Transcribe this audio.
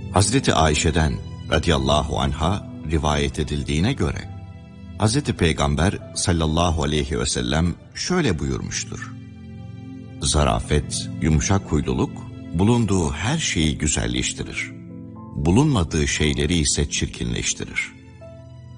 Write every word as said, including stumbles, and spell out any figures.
Hazreti Ayşe'den radıyallahu anha rivayet edildiğine göre Hazreti Peygamber sallallahu aleyhi ve sellem şöyle buyurmuştur: zarafet, yumuşak huyluluk bulunduğu her şeyi güzelleştirir, bulunmadığı şeyleri ise çirkinleştirir.